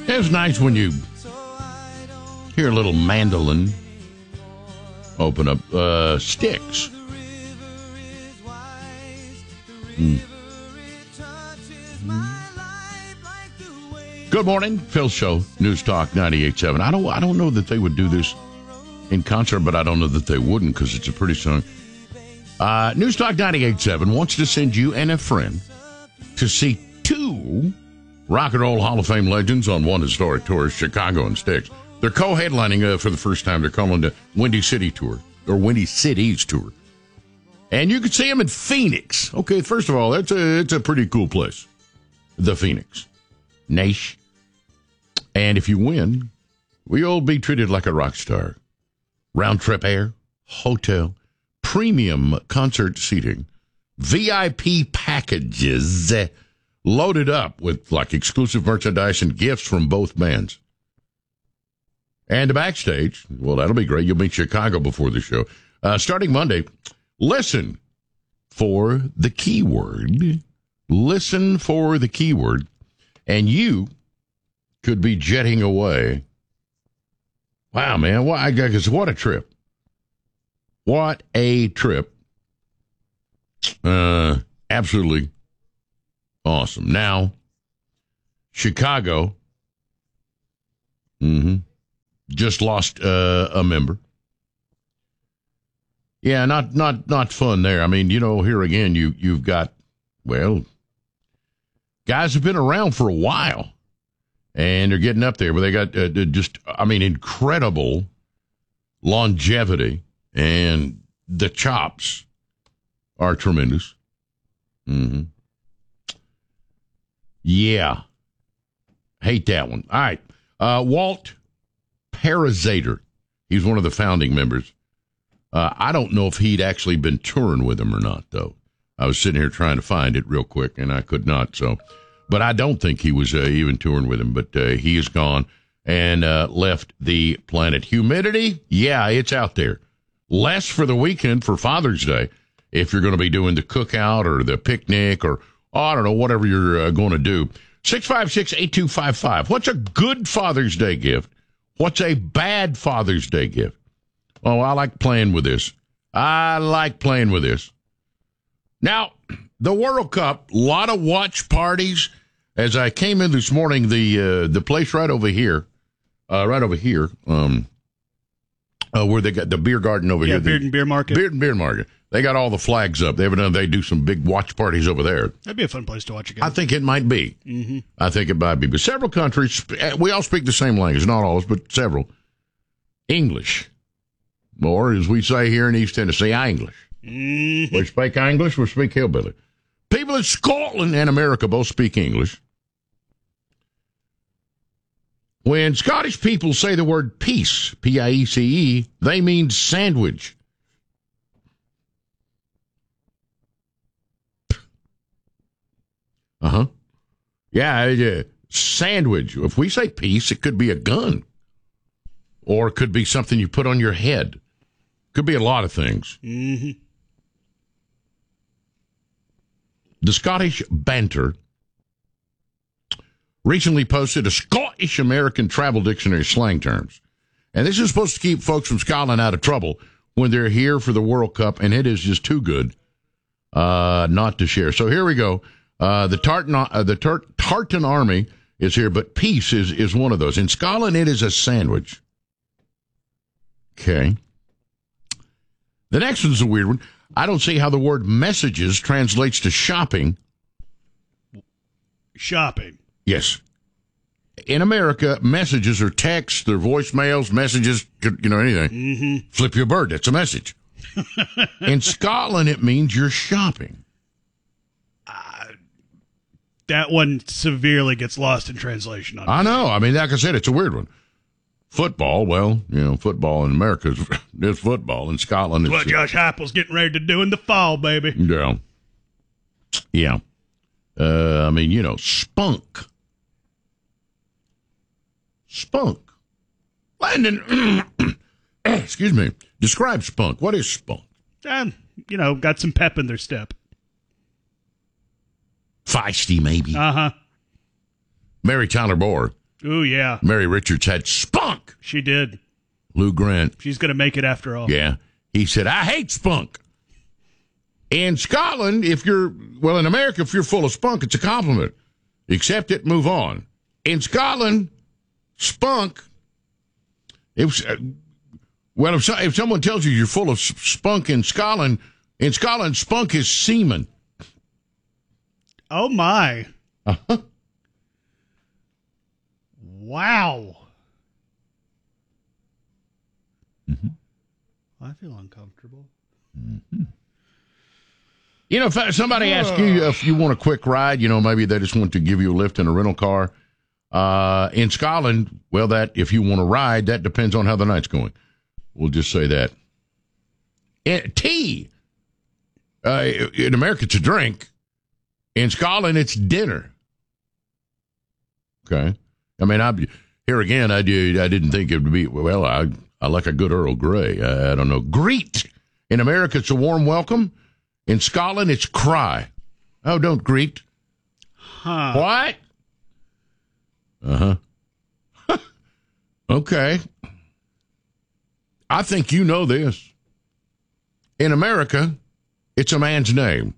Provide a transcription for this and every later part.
It's nice when you hear a little mandolin open up Styx. Good morning, Phil Show, News Talk 98.7. I don't know that they would do this in concert, but I don't know that they wouldn't because it's a pretty song. News Talk 98.7 wants to send you and a friend to see two Rock and Roll Hall of Fame legends on one historic tour, Chicago and Styx. They're co-headlining for the first time. They're calling the Windy City Tour, or Windy Cities Tour. And you can see them in Phoenix. Okay, first of all, it's a pretty cool place. The Phoenix. Nice. And if you win, we'll be treated like a rock star. Round-trip air, hotel, premium concert seating, VIP packages loaded up with like exclusive merchandise and gifts from both bands. And the backstage, well, that'll be great. You'll meet Chicago before the show. Starting Monday, listen for the keyword. Listen for the keyword. And you could be jetting away. Wow, man. What a trip. What a trip. Absolutely awesome. Now, Chicago just lost a member. Yeah, not fun there. I mean, here again, you've got, well, guys have been around for a while, and they're getting up there, but they got incredible longevity, and the chops are tremendous. Yeah. Hate that one. All right. Walt Parazater. He's one of the founding members. I don't know if he'd actually been touring with him or not, though. I was sitting here trying to find it real quick, and I could not. But I don't think he was even touring with him. But he is gone and left the planet. Humidity, yeah, it's out there. Less for the weekend for Father's Day if you're going to be doing the cookout or the picnic or, I don't know, whatever you're going to do. 656-8255. What's a good Father's Day gift? What's a bad Father's Day gift? Oh, I like playing with this. Now, the World Cup, a lot of watch parties. As I came in this morning, the place right over here, where they got the beer garden over here. Beard and Beer Market. Beard and Beer Market. They got all the flags up. They do some big watch parties over there. That'd be a fun place to watch again. I think it might be. I think it might be. But several countries, we all speak the same language. Not all of us, but several. English. Or, as we say here in East Tennessee, English. We speak English, we speak hillbilly. People in Scotland and America both speak English. When Scottish people say the word peace, P-I-E-C-E, they mean sandwich. Yeah, sandwich. If we say peace, it could be a gun. Or it could be something you put on your head. Could be a lot of things. The Scottish Banter recently posted a Scottish-American travel dictionary slang terms. And this is supposed to keep folks from Scotland out of trouble when they're here for the World Cup, and it is just too good not to share. So here we go. The Tartan Army is here, but peace is one of those. In Scotland, it is a sandwich. Okay. The next one's a weird one. I don't see how the word messages translates to shopping. Shopping. Yes. In America, messages are texts, they're voicemails, messages, anything. Flip your bird, that's a message. In Scotland, it means you're shopping. That one severely gets lost in translation. I know. I mean, like I said, it's a weird one. Football, well, football in America is football. In Scotland, it's... what Josh Heupel's getting ready to do in the fall, baby. Yeah. Spunk. Landon, excuse me. Describe spunk. What is spunk? Got some pep in their step. Feisty, maybe. Uh-huh. Mary Tyler Moore Ooh, yeah. Mary Richards had spunk. She did. Lou Grant. She's going to make it after all. Yeah. He said, I hate spunk. In Scotland, in America, if you're full of spunk, it's a compliment. Accept it, move on. In Scotland, spunk, if someone tells you you're full of spunk in Scotland, spunk is semen. Oh, my. Uh-huh. Wow. Mm-hmm. I feel uncomfortable. Mm-hmm. You know, if somebody asks you if you want a quick ride, maybe they just want to give you a lift in a rental car. In Scotland, well, that if you want to ride, that depends on how the night's going. We'll just say that. Tea. In America, it's a drink. In Scotland, it's dinner. Okay. I mean, here again, I didn't think it would be, well, I like a good Earl Grey. I don't know. Greet. In America, it's a warm welcome. In Scotland, it's cry. Oh, don't greet. Huh. What? Uh-huh. Okay. I think you know this. In America, it's a man's name.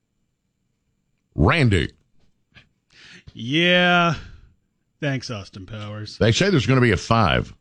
Randy. Yeah. Thanks, Austin Powers. They say there's going to be a 5.